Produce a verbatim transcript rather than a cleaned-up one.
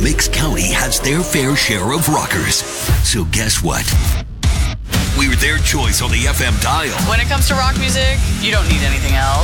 Mix County has their fair share of rockers. So guess what? We're their choice on the F M dial. When it comes to rock music, you don't need anything else.